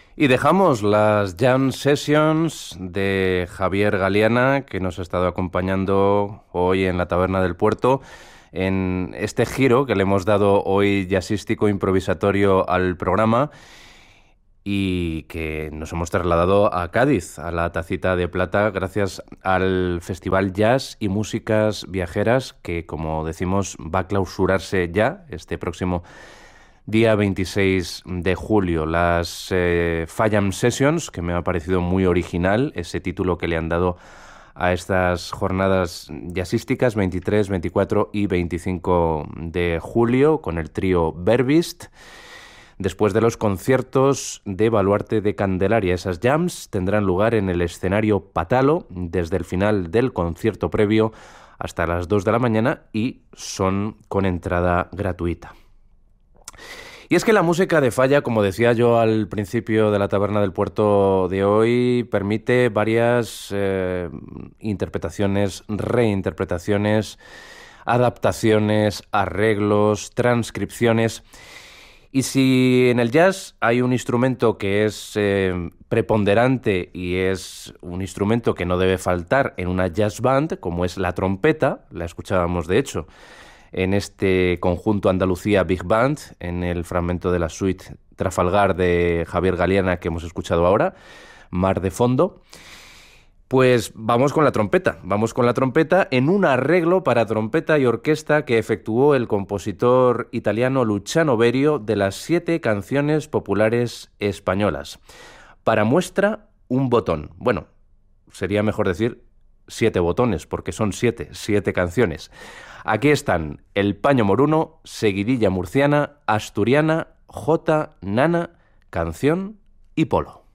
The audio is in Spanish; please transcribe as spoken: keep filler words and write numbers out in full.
Y dejamos las Jam Sessions de Javier Galiana, que nos ha estado acompañando hoy en la Taberna del Puerto, en este giro que le hemos dado hoy jazzístico improvisatorio al programa y que nos hemos trasladado a Cádiz, a la Tacita de Plata, gracias al Festival Jazz y Músicas Viajeras, que, como decimos, va a clausurarse ya este próximo día veintiséis de julio. Las eh, Fayam Sessions, que me ha parecido muy original, ese título que le han dado a estas jornadas jazzísticas, veintitrés, veinticuatro y veinticinco de julio, con el trío Verbist. Después de los conciertos de Baluarte de Candelaria, esas jams tendrán lugar en el escenario Patalo desde el final del concierto previo hasta las dos de la mañana y son con entrada gratuita. Y es que la música de Falla, como decía yo al principio de la Taberna del Puerto de hoy, permite varias eh, interpretaciones, reinterpretaciones, adaptaciones, arreglos, transcripciones. Y si en el jazz hay un instrumento que es eh, preponderante y es un instrumento que no debe faltar en una jazz band, como es la trompeta, la escuchábamos de hecho en este conjunto Andalucía Big Band, en el fragmento de la suite Trafalgar de Javier Galiana que hemos escuchado ahora, Mar de Fondo, pues vamos con la trompeta, vamos con la trompeta en un arreglo para trompeta y orquesta que efectuó el compositor italiano Luciano Berio de las siete canciones populares españolas. Para muestra, un botón. Bueno, sería mejor decir siete botones, porque son siete, siete canciones. Aquí están El Paño Moruno, Seguidilla Murciana, Asturiana, Jota, Nana, Canción y Polo.